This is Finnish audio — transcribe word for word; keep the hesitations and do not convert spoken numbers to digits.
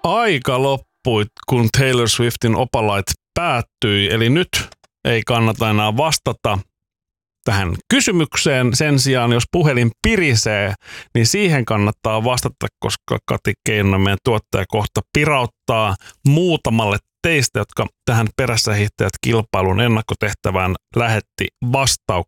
aika loppui, kun Taylor Swiftin Opalite päättyi, eli nyt ei kannata enää vastata tähän kysymykseen. Sen sijaan, jos puhelin pirisee, niin siihen kannattaa vastata, koska Kati Keinonen, meidän tuottaja, kohta pirauttaa muutamalle teistä, jotka tähän perässä hiihtäjät kilpailun ennakkotehtävään lähetti vastauksia.